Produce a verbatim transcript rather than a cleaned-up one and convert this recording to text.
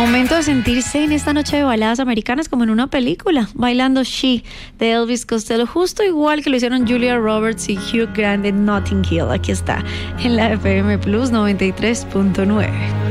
Momento de sentirse en esta noche de baladas americanas como en una película, bailando She de Elvis Costello, justo igual que lo hicieron Julia Roberts y Hugh Grant en Notting Hill. Aquí está, en la F M Plus noventa y tres punto nueve.